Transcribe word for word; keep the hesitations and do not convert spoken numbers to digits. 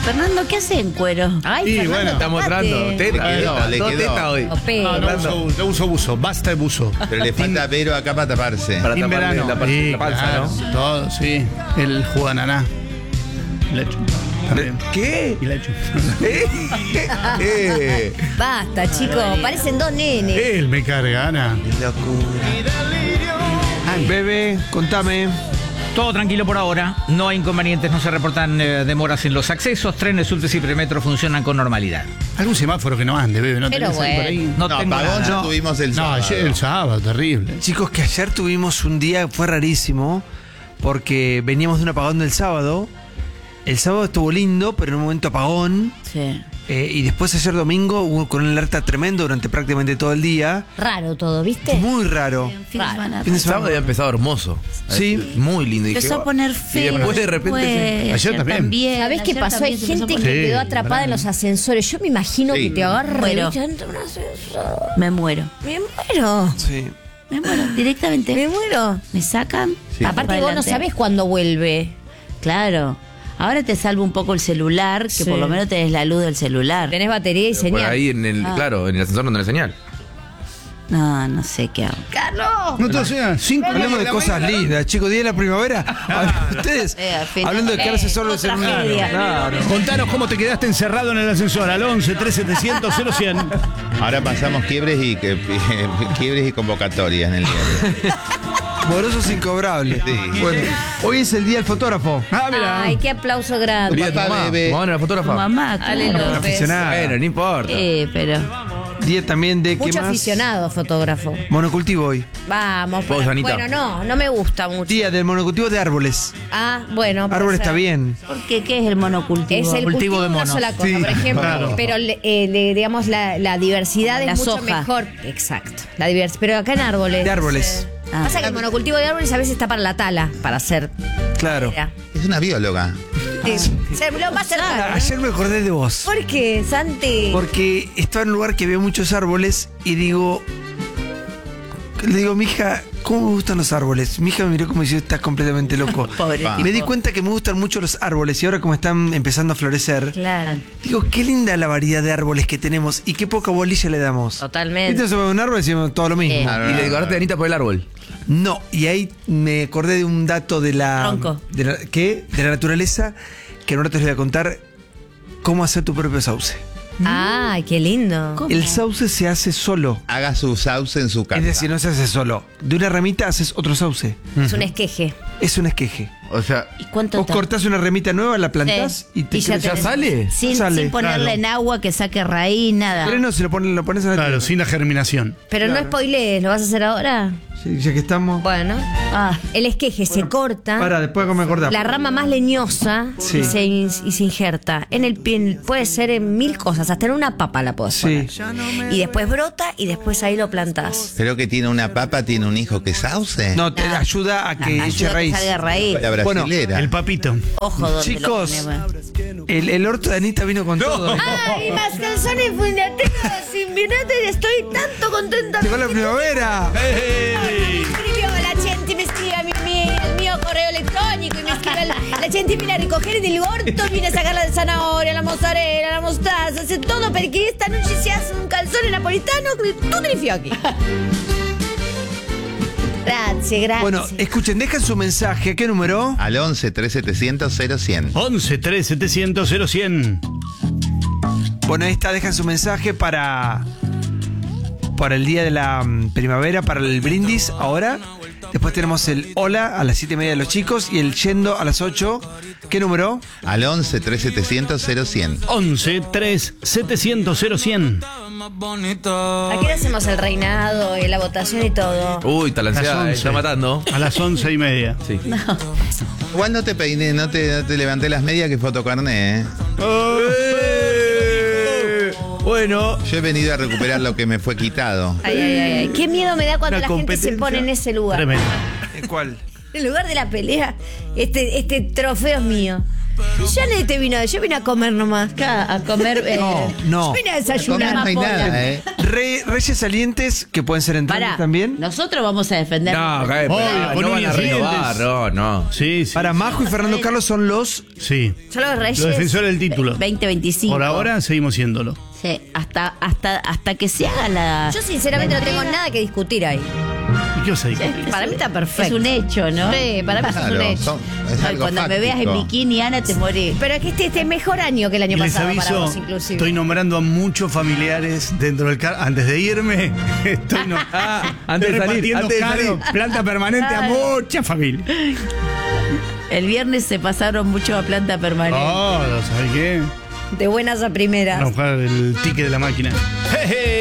Fernando, ¿qué hace en cuero? Ay, Sí, Fernando, bueno, Está mostrando. Teta, Le quedó, teta, le dos quedó. tetas hoy. Opero. No, no uso, no uso buzo, basta de buzo. Pero le falta Vero acá para taparse. Para En taparle verano. la, par- Sí, la panza, claro, ¿no? todo, sí. El jugo de ananá. Leche. También. ¿Qué? Y leche. ¿Eh? ¿Eh? Basta, chicos. Parecen dos nenes. Él me carga, Ana. Bebe, contame. Todo tranquilo por ahora, no hay inconvenientes, no se reportan eh, demoras en los accesos, trenes, subtes y premetro funcionan con normalidad. Algún semáforo que no ande, bebé. ¿No Pero tenés algo por bueno. ahí? No, No, tengo apagón nada. ya tuvimos el No, sábado. ayer el sábado, terrible. Chicos, que ayer tuvimos un día, fue rarísimo, porque veníamos de un apagón del sábado. El sábado estuvo lindo, pero en un momento apagón. Sí. Eh, y después ayer domingo hubo con un alerta tremendo durante prácticamente todo el día. Raro todo, ¿viste? Muy raro. Fin de semana. Fin de El sábado semana. había empezado hermoso. Sí. Muy lindo. Y dije, Empezó a poner y feo. después de repente después, Ayer también. ¿Sabés qué ayer pasó? Hay también se empezó gente a que poner- Sí, quedó atrapada en los ascensores. Yo me imagino Sí. que te agarra Muero. y te entra un ascensor. Me muero. Me muero. Sí. Me muero. Directamente. Me muero. Me sacan. Sí. Aparte para vos no adelante. sabés cuándo vuelve. Claro. Ahora te salva un poco el celular, que Sí. por lo menos tenés la luz del celular. Tenés batería y por señal. ahí en el, Ah. claro, en el ascensor no tenés señal. No, no sé qué hago. ¡Carlos! No te hacían cinco Hablemos de cosas lindas, chicos. Día de la primavera. Ustedes, Eh, al final, hablando de quedarse eh, solos en otra un tragedia. Claro. Contanos cómo te quedaste encerrado en el ascensor al once, tres setecientos, cero cien. Ahora pasamos quiebres y que- quiebres y convocatorias en el diario. Morosos incobrables. Sí. Bueno, hoy es el día del fotógrafo. Ah, mira. Ay, qué aplauso grande. Día de tu papá, mamá. bebé. Tu mamá era la Tu fotógrafa. mamá, Ale claro. López. Aficionada. Bueno, no importa. Eh, pero. Día también de, ¿qué Mucho más? aficionado fotógrafo. Monocultivo hoy. Vamos. Vos, para- Anita. Bueno, no, no me gusta mucho. Día del monocultivo de árboles. Ah, bueno. puede Árbol ser. está bien. ¿Por qué? ¿Qué es el monocultivo? Es el Cultivo cultivo, de de una monos. sola cosa, Sí, por ejemplo. claro. Pero, le- eh, le- digamos, la, la diversidad La es mucho soja. mejor. Exacto. La diversidad. Pero acá en árboles. De árboles. eh, Ah. Pasa que el monocultivo de árboles a veces está para la tala, para hacer. Claro. Mira. Es una bióloga. Eh, se lo más cercano. Ah, Ayer me acordé de vos. ¿Por qué, Santi? Porque estaba en un lugar que había muchos árboles y digo. Le digo, mija, ¿cómo me gustan los árboles? Mi hija me miró como diciendo, estás completamente loco. Pobre Pa. tipo. Me di cuenta que me gustan mucho los árboles y ahora como están empezando a florecer, Claro. digo, qué linda la variedad de árboles que tenemos y qué poca bolilla le damos. Totalmente. Entonces, sobre un árbol decimos todo lo mismo. Eh. Ah, no, Y no, le no, agarraste no. a Anita por el árbol. No, y ahí me acordé de un dato de la. Tronco. De la ¿Qué? De la naturaleza, que en un rato les voy a contar cómo hacer tu propio sauce. Ay, qué lindo. ¿Cómo? El sauce se hace solo. Haga su sauce en su casa. Es decir, no se hace solo. De una ramita haces otro sauce. Es un esqueje. Es un esqueje. O sea, ¿Y cuánto Vos ta- cortás una ramita nueva, la plantás Sí. y te Y ya crece. ¿ya tenés- sale? Sin, Sale, sin ponerle claro. en agua que saque raíz, nada. Pero no, si lo pones, lo pones a la Claro, tierra. sin la germinación. Pero no Claro. spoilees, ¿lo vas a hacer ahora? Sí, ya que estamos. Bueno. Ah, El esqueje se corta. Para, después me acordar. La rama más leñosa Sí. y, se, in- y se injerta en el pie, puede ser en mil cosas, hasta en una papa la puedes Sí. poner. Y después brota y después ahí lo plantás. Pero que tiene una papa, tiene un hijo que sauce. No, te ayuda a que eche ayuda a que raíz. salga raíz. La brasilera. El papito. Ojo donde Chicos, lo ponemos. El, el orto de Anita vino con todo. ¡Ay, más calzones fundativos! Invitate, estoy tanto contenta. Llegó la primavera. Mi escribió la gente, me escribe a mi, mi- el mío correo electrónico y me escribe la, la gente viene a recoger del orto, viene a sacar la zanahoria, la mozzarella, la mostaza, hace todo porque esta noche se hace un calzone napolitano con tutto i fiocchi. Grazie, grazie. Bueno, escuchen, dejan su mensaje. ¿A qué número? Al once, tres setecientos, cero cien. once, tres setecientos, cero cien. Bueno, ahí está, dejan su mensaje para. Para el día de la mm, primavera, para el brindis ahora. Después tenemos el hola a las siete y media de los chicos y el yendo a las ocho. ¿Qué número? Al once, tres setecientos, cero cien. once, tres setecientos, cero cien. Aquí hacemos el reinado y la votación y todo. Uy, está la Las ansiedad, once. está matando. A las once y media. Sí. Igual no te peiné, no te, no te levanté las medias que fotocarné, ¿eh? ¡Eh! Bueno, Yo he venido a recuperar lo que me fue quitado. Ay, ay, ay, ay. Qué miedo me da cuando Una la gente se competencia pone en ese lugar. Tremendo. ¿En cuál? En lugar de la pelea, este, este trofeo es mío. Ya nadie te vino, yo vine a comer nomás. Acá, a comer. eh, No, no. Yo vine a Comer desayunar. no hay nada, ¿eh? Re- reyes salientes que pueden ser en Pará, también. nosotros vamos a defender. No, acá Obvio, no con van a uñas renovar, dientes. no, no. Sí, sí. Para Majo y Fernando Carlos son los. Sí. Son los reyes. Los defensores del título. veinte veinticinco. Por ahora seguimos siéndolo. Sí, hasta, hasta, hasta que se haga la. Yo sinceramente no tengo nada que discutir ahí. ¿Y qué vas a decir? Para mí está perfecto. Es un hecho, ¿no? Sí, para mí es un Claro, hecho. son- es Ay, algo cuando me veas en fáctico. bikini, Ana, te morís. Pero es que este, este es mejor año que el año Y les pasado para aviso, vos, inclusive. estoy nombrando a muchos familiares dentro del cargo. Antes de irme, estoy, no, Ah, antes de estoy salir, repartiendo antes de cargo, salir. planta permanente a mucha familia. El viernes se pasaron mucho a planta permanente. Oh, ¿sabes qué? De buenas a primeras. Vamos a buscar el ticket de la máquina.